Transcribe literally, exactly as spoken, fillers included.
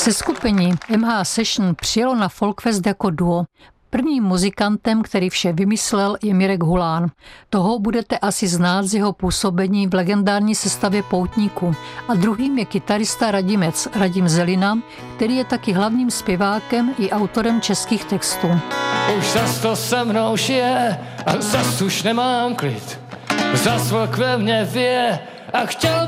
Seskupení em há Session přijelo na Folkfest jako duo. Prvním muzikantem, který vše vymyslel, je Mirek Hulán. Toho budete asi znát z jeho působení v legendární sestavě Poutníků. A druhým je kytarista Radimec, Radim Zelina, který je taky hlavním zpěvákem i autorem českých textů. Už zas to se mnou šije a zas už nemám klid. Zas vlk ve mně vyje a chtěl